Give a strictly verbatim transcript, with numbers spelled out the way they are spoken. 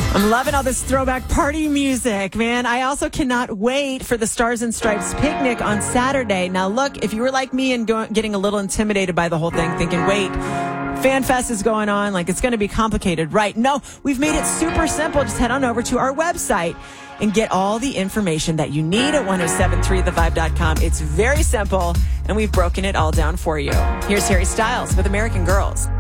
I'm loving all this throwback party music, man. I also cannot wait for the Stars and Stripes picnic on Saturday. Now, look, if you were like me and go- getting a little intimidated by the whole thing, thinking, wait, Fan Fest is going on, like it's going to be complicated, right? No, we've made it super simple. Just head on over to our website and get all the information that you need at ten seventy-three the vibe dot com. It's very simple, and we've broken it all down for you. Here's Harry Styles with American Girls.